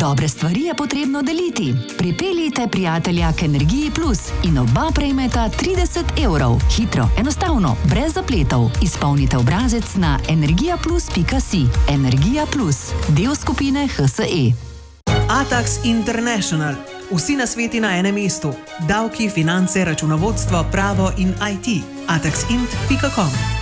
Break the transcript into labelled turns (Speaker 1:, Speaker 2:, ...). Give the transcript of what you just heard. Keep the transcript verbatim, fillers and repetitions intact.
Speaker 1: Dobre stvari je potrebno deliti. Pripeljite prijatelja k Energiji Plus in oba prejmeta trideset evrov. Hitro, enostavno, brez zapletov. Izpolnite obrazec na energijaplus pika si. Energija Plus, del skupine H S E.
Speaker 2: Atax International. Vsi nasveti na enem mestu. Davki, finance, računovodstvo, pravo in I T. atax int pika com